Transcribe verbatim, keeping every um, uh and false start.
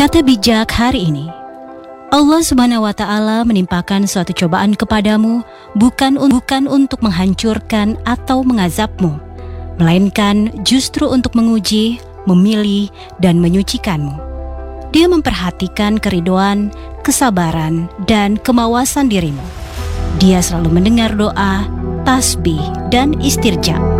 Kata bijak hari ini, Allah Subhanahu wa Ta'ala menimpakan suatu cobaan kepadamu bukan, bukan untuk menghancurkan atau mengazabmu, melainkan justru untuk menguji, memilih, dan menyucikanmu. Dia memperhatikan keriduan, kesabaran, dan kemawasan dirimu. Dia selalu mendengar doa, tasbih, dan istirja.